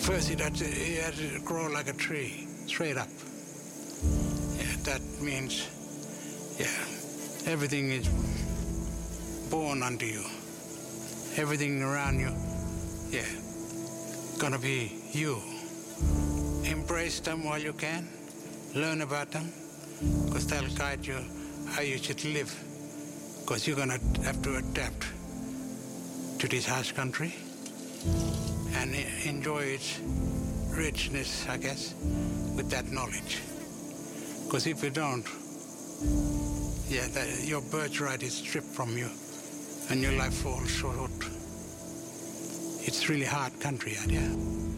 First, it had to grow like a tree, straight up. Yeah, that means, everything is born unto you. Everything around you, gonna be you. Embrace them while you can. Learn about them, because they'll guide you how you should live. Because you're gonna have to adapt to this harsh country and enjoy its richness, I guess, with that knowledge. Because if you don't, your birthright is stripped from you and your life falls short. It's really hard country out here.